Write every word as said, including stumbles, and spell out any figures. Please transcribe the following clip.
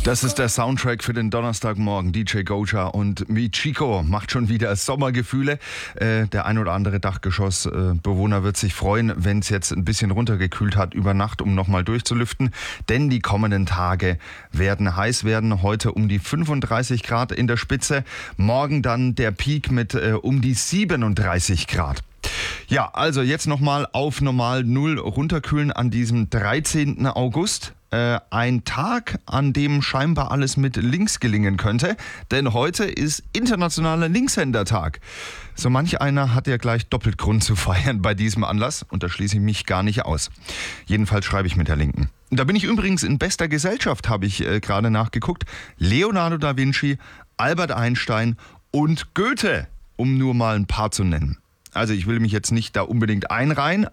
Das ist der Soundtrack für den Donnerstagmorgen. D J Goja und Michiko macht schon wieder Sommergefühle. Äh, der ein oder andere Dachgeschossbewohner wird sich freuen, wenn es jetzt ein bisschen runtergekühlt hat über Nacht, um nochmal durchzulüften. Denn die kommenden Tage werden heiß werden. Heute um die fünfunddreißig Grad in der Spitze. Morgen dann der Peak mit äh, um die siebenunddreißig Grad. Ja, also jetzt nochmal auf normal Null runterkühlen an diesem dreizehnten August. Äh, ein Tag, an dem scheinbar alles mit links gelingen könnte. Denn heute ist internationaler Linkshändertag. So manch einer hat ja gleich doppelt Grund zu feiern bei diesem Anlass. Und da schließe ich mich gar nicht aus. Jedenfalls schreibe ich mit der Linken. Da bin ich übrigens in bester Gesellschaft, habe ich äh, gerade nachgeguckt. Leonardo da Vinci, Albert Einstein und Goethe, um nur mal ein paar zu nennen. Also ich will mich jetzt nicht da unbedingt einreihen,